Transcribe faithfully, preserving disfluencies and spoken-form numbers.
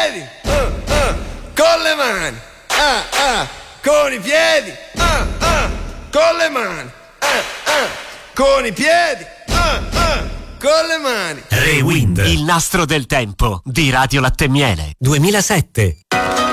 piedi, uh, uh, con le mani, ah, ah, con i piedi, ah, ah, con le mani, ah, ah, con i piedi, ah, ah, con le mani. Rewind, il nastro del tempo di Radio Latte e Miele duemilasette.